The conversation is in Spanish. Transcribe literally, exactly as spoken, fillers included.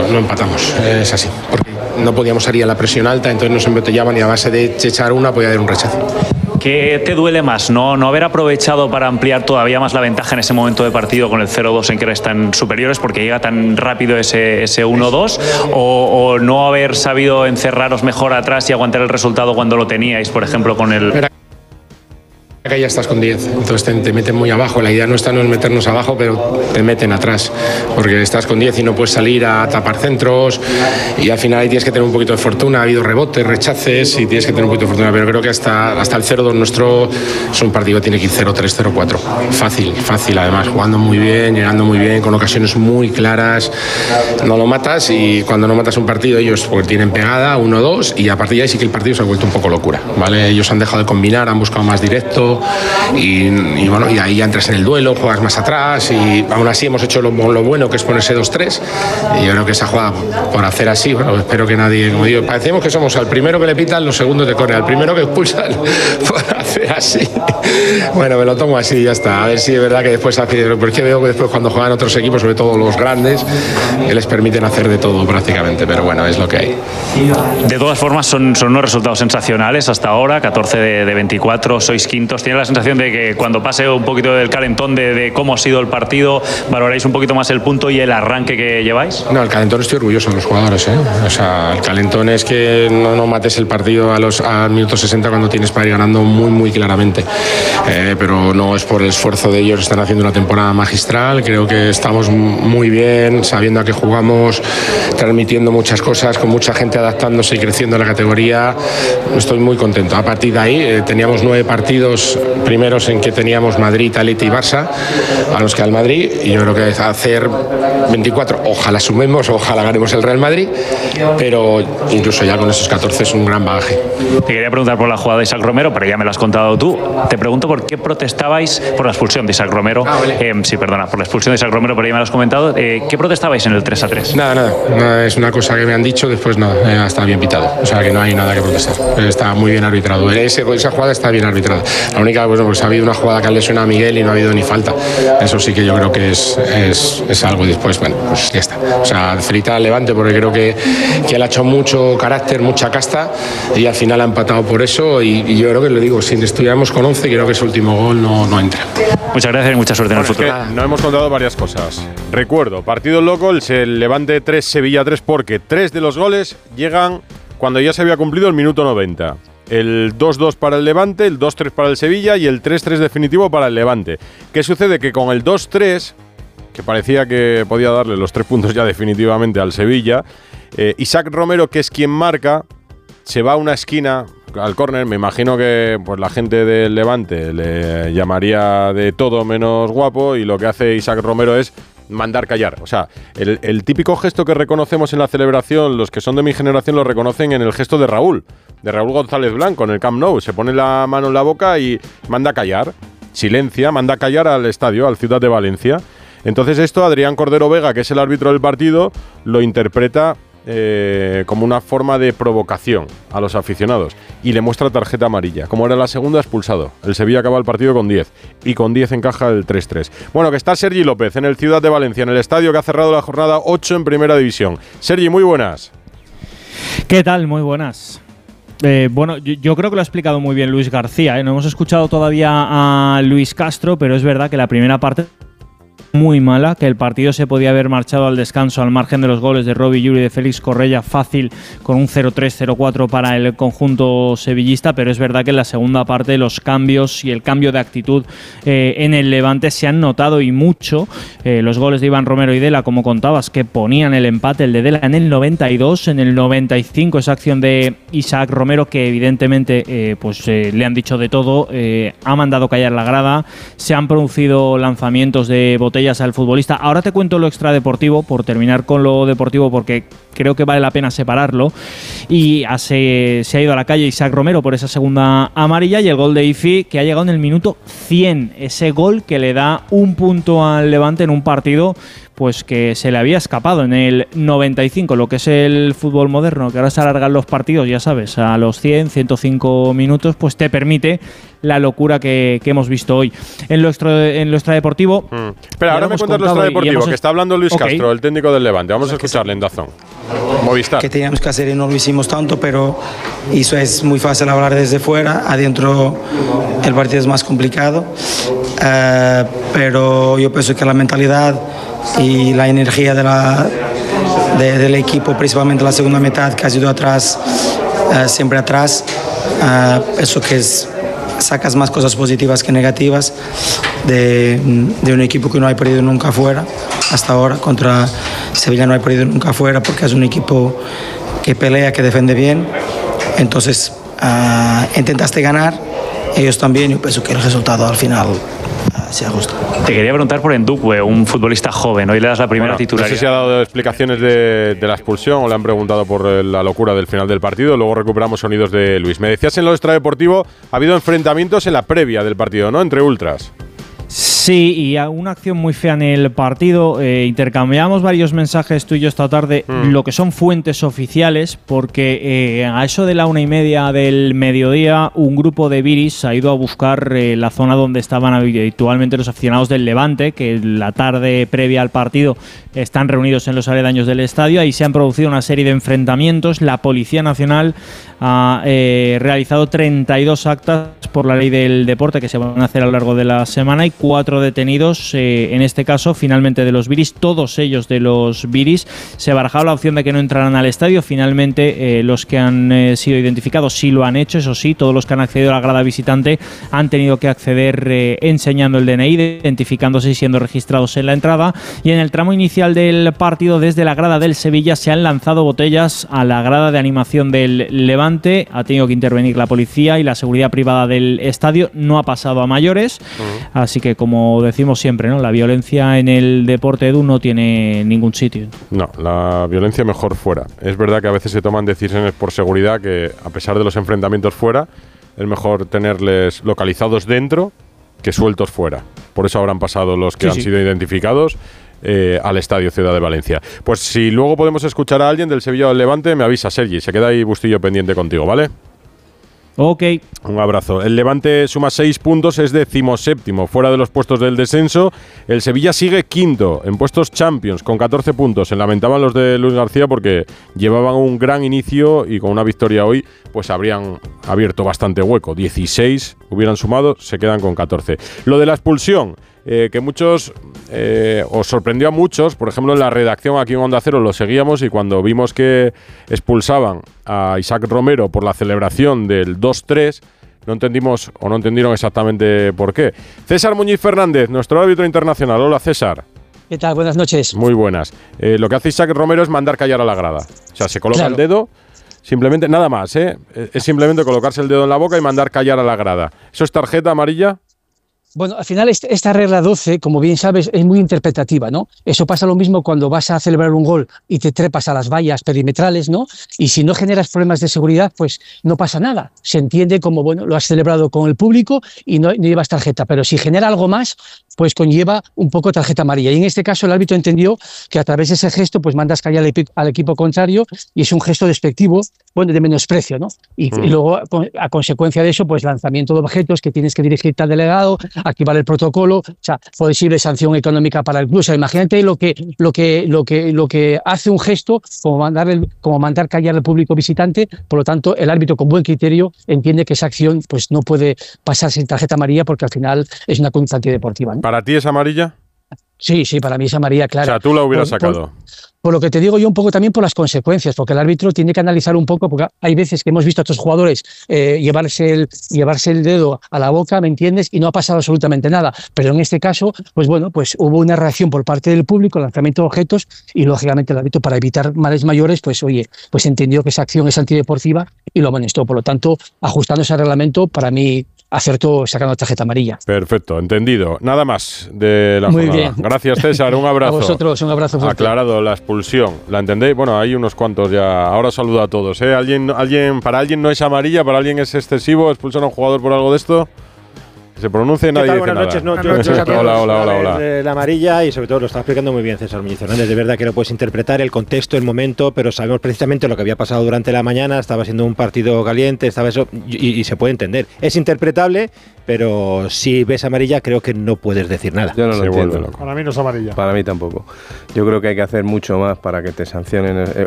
no empatamos, es así, porque no podíamos salir a la presión alta, entonces nos embotellaban y a base de echar una podía haber un rechazo. ¿Qué te duele más? ¿No, no haber aprovechado para ampliar todavía más la ventaja en ese momento de partido con el cero dos en que eres tan superiores porque llega tan rápido ese, ese uno dos? O, ¿O no haber sabido encerraros mejor atrás y aguantar el resultado cuando lo teníais, por ejemplo, con el... Espera. Que ya estás con diez, entonces te, te meten muy abajo. La idea nuestra no es meternos abajo, pero te meten atrás, porque estás con diez y no puedes salir a tapar centros, y al final ahí tienes que tener un poquito de fortuna. Ha habido rebotes, rechaces, y tienes que tener un poquito de fortuna, pero creo que hasta, hasta el cero dos nuestro es un partido que tiene que ir cero tres, cero cuatro. Fácil, fácil, además, jugando muy bien, llegando muy bien, con ocasiones muy claras. No lo matas, y cuando no matas un partido, ellos pues tienen pegada, uno dos, y a partir de ahí sí que el partido se ha vuelto un poco locura, ¿vale? Ellos han dejado de combinar, han buscado más directo. Y, y bueno, y ahí ya entras en el duelo, juegas más atrás, y aún así hemos hecho lo, lo bueno, que es ponerse dos tres, y yo creo que esa jugada por hacer así, bueno, espero que nadie, como digo, parecemos que somos al primero que le pitan, los segundos de córner, al primero que expulsan por hacer así. Bueno, me lo tomo así y ya está, a ver si es verdad que después hace, porque veo que después cuando juegan otros equipos, sobre todo los grandes, que les permiten hacer de todo prácticamente, pero bueno, es lo que hay. De todas formas, son, son unos resultados sensacionales hasta ahora, catorce de, de veinticuatro, sois quintos. ¿Tiene la sensación de que cuando pase un poquito del calentón de, de cómo ha sido el partido, valoráis un poquito más el punto y el arranque que lleváis? No, el calentón estoy orgulloso de los jugadores, ¿eh? O sea, el calentón es que no, no mates el partido a los a minutos sesenta cuando tienes para ir ganando muy, muy claramente. Eh, pero no es por el esfuerzo de ellos, están haciendo una temporada magistral, creo que estamos muy bien, sabiendo a qué jugamos, transmitiendo muchas cosas, con mucha gente adaptándose y creciendo en la categoría. Estoy muy contento. A partir de ahí, eh, teníamos nueve partidos primeros en que teníamos Madrid, Atleti y Barça, a los que al Madrid, y yo creo que hacer veinticuatro, ojalá sumemos, ojalá ganemos el Real Madrid, pero incluso ya con esos catorce es un gran bagaje. Te quería preguntar por la jugada de Isaac Romero, pero ya me lo has contado tú. Te pregunto por qué protestabais por la expulsión de Isaac Romero. Ah, vale. eh, sí, perdona, por la expulsión de Isaac Romero, pero ya me lo has comentado. Eh, ¿Qué protestabais en el tres a tres? Nada, nada, nada, es una cosa que me han dicho, después nada, eh, está bien pitado, o sea que no hay nada que protestar, está muy bien arbitrado. Ese, esa jugada está bien arbitrada. La única, bueno, pues ha habido una jugada que ha lesionado a Miguel y no ha habido ni falta. Eso sí que yo creo que es, es, es algo, y después, bueno, pues ya está. O sea, felicitar al Levante porque creo que, que él ha hecho mucho carácter, mucha casta, y al final ha empatado por eso, y, y yo creo que le digo, si estuviéramos con once, creo que ese último gol no, no entra. Muchas gracias y mucha suerte en el futuro. Es que no hemos contado varias cosas. Recuerdo, partido loco, el Levante tres, Sevilla tres, porque tres de los goles llegan cuando ya se había cumplido el minuto noventa. El dos dos para el Levante, el dos tres para el Sevilla y el tres tres definitivo para el Levante. ¿Qué sucede? Que con el dos tres, que parecía que podía darle los tres puntos ya definitivamente al Sevilla, eh, Isaac Romero, que es quien marca, se va a una esquina al córner. Me imagino que pues, la gente del Levante le llamaría de todo menos guapo, y lo que hace Isaac Romero es mandar callar. O sea, el, el típico gesto que reconocemos en la celebración, los que son de mi generación lo reconocen en el gesto de Raúl, de Raúl González Blanco en el Camp Nou. Se pone la mano en la boca y manda callar, silencia, manda callar al estadio, al Ciudad de Valencia. Entonces esto, Adrián Cordero Vega, que es el árbitro del partido, lo interpreta eh, como una forma de provocación a los aficionados y le muestra tarjeta amarilla. Como era la segunda, expulsado. El Sevilla acaba el partido con diez y con diez encaja el tres tres. Bueno, que está Sergi López en el Ciudad de Valencia, en el estadio que ha cerrado la jornada ocho en Primera División. Sergi, muy buenas. ¿Qué tal? Muy buenas. Eh, bueno, yo, yo creo que lo ha explicado muy bien Luis García, ¿eh? No hemos escuchado todavía a Luis Castro, pero es verdad que la primera parte muy mala, que el partido se podía haber marchado al descanso al margen de los goles de Robbie Yuri y de Félix Correia fácil, con un cero tres, cero cuatro para el conjunto sevillista, pero es verdad que en la segunda parte los cambios y el cambio de actitud eh, en el Levante se han notado, y mucho. Eh, los goles de Iván Romero y Dela, como contabas, que ponían el empate, el de Dela en el noventa y dos, en el noventa y cinco esa acción de Isaac Romero, que evidentemente eh, pues eh, le han dicho de todo, eh, ha mandado callar la grada, se han producido lanzamientos de botellas al futbolista. Ahora te cuento lo extradeportivo, por terminar con lo deportivo, porque creo que vale la pena separarlo. Y se, se ha ido a la calle Isaac Romero por esa segunda amarilla, y el gol de Ifi, que ha llegado en el minuto cien, ese gol que le da un punto al Levante en un partido pues que se le había escapado en el noventa y cinco, lo que es el fútbol moderno, que ahora se alargan los partidos, ya sabes, a los cien, ciento cinco minutos, pues te permite la locura que, que hemos visto hoy. En lo, extra, en lo extradeportivo... Mm. Espera, ahora me cuentas lo extradeportivo, que está hablando Luis okay. Castro, el técnico del Levante. Vamos a escucharle en Dazón. Movistar. Que teníamos que hacer y no lo hicimos tanto, pero eso es muy fácil hablar desde fuera. Adentro el partido es más complicado, uh, pero yo pienso que la mentalidad y la energía de la, de, del equipo, principalmente la segunda mitad, que ha sido atrás, uh, siempre atrás, uh, pienso que es, sacas más cosas positivas que negativas de, de un equipo que no ha perdido nunca fuera. Hasta ahora contra Sevilla no ha perdido nunca fuera porque es un equipo que pelea, que defiende bien. Entonces uh, intentaste ganar, ellos también. Yo pienso que el resultado al final uh, sea justo. Te quería preguntar por Ndukwe, un futbolista joven. Hoy le das la primera bueno, titularidad. No sé si ha dado explicaciones de, de la expulsión o le han preguntado por la locura del final del partido. Luego recuperamos sonidos de Luis. Me decías en lo extradeportivo, ha habido enfrentamientos en la previa del partido, ¿no? Entre ultras. Sí, y una acción muy fea en el partido. Eh, intercambiamos varios mensajes tú y yo esta tarde, mm. lo que son fuentes oficiales, porque eh, a eso de la una y media del mediodía, un grupo de viris ha ido a buscar eh, la zona donde estaban habitualmente los aficionados del Levante, que la tarde previa al partido están reunidos en los aledaños del estadio. Ahí se han producido una serie de enfrentamientos. La Policía Nacional ha eh, realizado treinta y dos actas por la ley del deporte que se van a hacer a lo largo de la semana y cuatro detenidos, eh, en este caso finalmente de los viris, todos ellos de los viris. Se barajaba la opción de que no entraran al estadio. Finalmente eh, los que han eh, sido identificados sí lo han hecho, eso sí, todos los que han accedido a la grada visitante han tenido que acceder eh, enseñando el D N I, identificándose y siendo registrados en la entrada. Y en el tramo inicial del partido, desde la grada del Sevilla se han lanzado botellas a la grada de animación del Levante. Ha tenido que intervenir la policía y la seguridad privada del estadio. No ha pasado a mayores, uh-huh. así que como decimos siempre, ¿no? La violencia en el deporte, Edu, no tiene ningún sitio. No, la violencia mejor fuera. Es verdad que a veces se toman decisiones por seguridad que, a pesar de los enfrentamientos fuera, es mejor tenerles localizados dentro que sueltos fuera. Por eso habrán pasado los que sí, han sí. sido identificados eh, al Estadio Ciudad de Valencia. Pues si luego podemos escuchar a alguien del Sevilla o del Levante, me avisa, Sergi. Se queda ahí Bustillo pendiente contigo, ¿vale? Ok. Un abrazo. El Levante suma seis puntos, es decimoséptimo, fuera de los puestos del descenso. El Sevilla sigue quinto en puestos Champions, con catorce puntos. Se lamentaban los de Luis García porque llevaban un gran inicio y con una victoria hoy, pues habrían abierto bastante hueco. dieciséis hubieran sumado, se quedan con catorce. Lo de la expulsión, eh, que muchos, eh, os sorprendió a muchos, por ejemplo en la redacción aquí en Onda Cero lo seguíamos y cuando vimos que expulsaban a Isaac Romero por la celebración del dos tres, no entendimos o no entendieron exactamente por qué. César Muñiz Fernández, nuestro árbitro internacional. Hola, César. ¿Qué tal? Buenas noches. Muy buenas. Eh, lo que hace Isaac Romero es mandar callar a la grada. O sea, se coloca claro. el dedo, simplemente, nada más, ¿eh? Es simplemente colocarse el dedo en la boca y mandar callar a la grada. ¿Eso es tarjeta amarilla? Bueno, al final esta regla doce, como bien sabes, es muy interpretativa, ¿no? Eso pasa lo mismo cuando vas a celebrar un gol y te trepas a las vallas perimetrales, ¿no? Y si no generas problemas de seguridad, pues no pasa nada. Se entiende como, bueno, lo has celebrado con el público y no, no llevas tarjeta. Pero si genera algo más, pues conlleva un poco tarjeta amarilla. Y en este caso el árbitro entendió que a través de ese gesto pues mandas callar al, al equipo contrario y es un gesto despectivo, bueno, de menosprecio, ¿no? Y, mm. y luego, a consecuencia de eso, pues lanzamiento de objetos que tienes que dirigirte al delegado, activar el protocolo, o sea, posible sanción económica para el club. O sea, imagínate lo que, lo que, lo que, lo que hace un gesto como mandar, el, como mandar callar al público visitante. Por lo tanto, el árbitro con buen criterio entiende que esa acción pues no puede pasar sin tarjeta amarilla porque al final es una conducta antideportiva, ¿no? ¿Para ti es amarilla? Sí, sí, para mí es amarilla, claro. O sea, tú la hubieras por, sacado. Por, por lo que te digo yo un poco también por las consecuencias, porque el árbitro tiene que analizar un poco, porque hay veces que hemos visto a estos jugadores eh, llevarse, el, llevarse el dedo a la boca, ¿me entiendes? Y no ha pasado absolutamente nada. Pero en este caso, pues bueno, pues hubo una reacción por parte del público, lanzamiento de objetos, y lógicamente el árbitro, para evitar males mayores, pues oye, pues entendió que esa acción es antideportiva y lo amonestó. Por lo tanto, ajustando ese reglamento, para mí acertó sacando tarjeta amarilla. Perfecto, entendido. Nada más de la Muy jornada. bien. Gracias, César. Un abrazo. A vosotros, un abrazo fuerte. Aclarado la expulsión. ¿La entendéis? Bueno, hay unos cuantos ya. Ahora saludo a todos. ¿eh? ¿Alguien, alguien, para alguien no es amarilla, para alguien es excesivo expulsar a un jugador por algo de esto. Se pronuncie y nadie dice Buenas nada. noches, no, Buenas yo- noches. yo- yo- Hola, hola, a hola, ver, hola. eh, La amarilla, y sobre todo lo está explicando muy bien César Muñiz Hernández. De verdad que lo puedes interpretar, el contexto, el momento, pero sabemos precisamente lo que había pasado durante la mañana. Estaba siendo un partido caliente, estaba eso, y, y se puede entender. Es interpretable, pero si ves amarilla, creo que no puedes decir nada. Yo no lo Se vuelve entiendo. loco. Para mí no es amarilla. Para mí tampoco. Yo creo que hay que hacer mucho más para que te sancionen. Eh,